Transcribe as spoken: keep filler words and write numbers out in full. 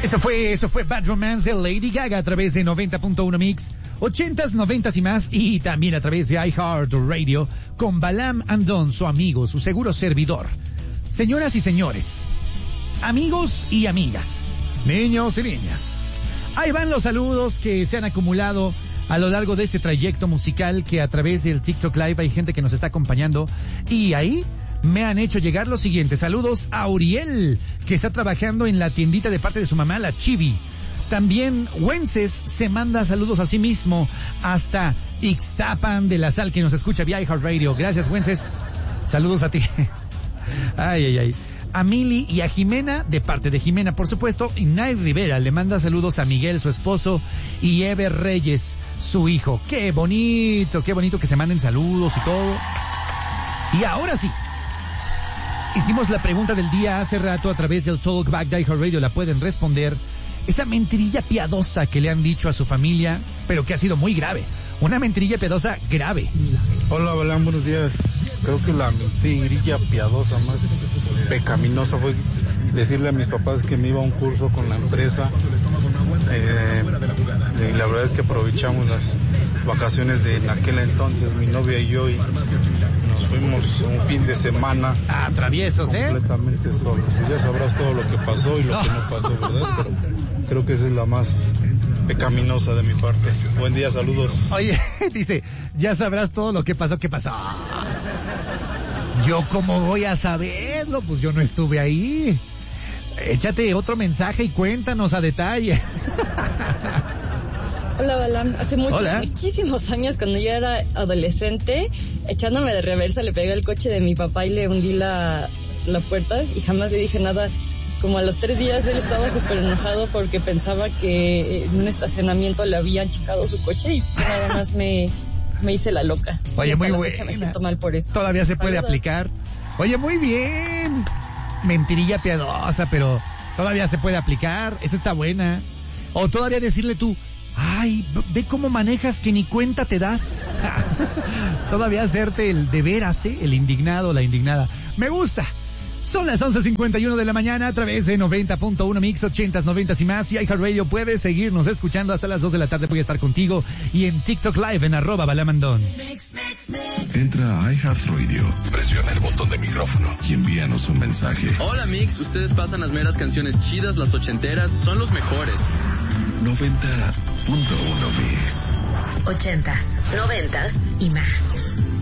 Eso fue, eso fue Bad Romance de Lady Gaga a través de noventa punto uno Mix, ochentas, noventas y más, y también a través de iHeartRadio con Balam Andón, su amigo, su seguro servidor. Señoras y señores, amigos y amigas, niños y niñas, ahí van los saludos que se han acumulado a lo largo de este trayecto musical, que a través del TikTok Live hay gente que nos está acompañando, y ahí me han hecho llegar los siguientes saludos a Uriel, que está trabajando en la tiendita de parte de su mamá, la Chibi. También Wences se manda saludos a sí mismo hasta Ixtapan de la Sal, que nos escucha vía iHeartRadio. Gracias, Wences. Saludos a ti. Ay, ay, ay. A Mili y a Jimena, de parte de Jimena, por supuesto. Y Nay Rivera le manda saludos a Miguel, su esposo, y Ever Reyes, su hijo. Qué bonito, qué bonito que se manden saludos y todo. Y ahora sí, hicimos la pregunta del día hace rato a través del Talkback de iHeartRadio. La pueden responder. Esa mentirilla piadosa que le han dicho a su familia, pero que ha sido muy grave. Una mentirilla piadosa grave. Hola, Balán, buenos días. Creo que la mentirilla piadosa más pecaminosa fue decirle a mis papás que me iba a un curso con la empresa. Eh, y la verdad es que aprovechamos las vacaciones de en aquel entonces, mi novia y yo, y nos fuimos un fin de semana. Ah, traviesos, ¿eh? Completamente solos. Pues ya sabrás todo lo que pasó y lo no. que no pasó, ¿verdad? Pero creo que esa es la más pecaminosa de mi parte. Buen día, saludos. Oye, dice, ya sabrás todo lo que pasó, ¿qué pasó? Yo cómo voy a saberlo, pues yo no estuve ahí. Échate otro mensaje y cuéntanos a detalle. Hola, Balam. Hace muchos, Hola. muchísimos años, cuando yo era adolescente, echándome de reversa, le pegué el coche de mi papá y le hundí la, la puerta y jamás le dije nada. Como a los tres días él estaba súper enojado porque pensaba que en un estacionamiento le habían chocado su coche y yo nada más me, me hice la loca. Oye, muy buena. Me siento mal por eso. Todavía se puede Saludos. aplicar. Oye, muy bien. Mentirilla piadosa, pero todavía se puede aplicar. Esa está buena. O todavía decirle tú, ay, ve cómo manejas que ni cuenta te das. Todavía hacerte el de veras, ¿eh? El indignado, la indignada. Me gusta. Son las once cincuenta y uno de la mañana a través de noventa punto uno Mix, ochentas, noventas y más. Y iHeartRadio, puedes seguirnos escuchando hasta las dos de la tarde. Voy a estar contigo. Y en TikTok Live en arroba balamandón. Entra a iHeartRadio, presiona el botón de micrófono y envíanos un mensaje. Hola, Mix, ustedes pasan las meras canciones chidas, las ochenteras, son los mejores. noventa punto uno Mix. Ochentas, noventas y más.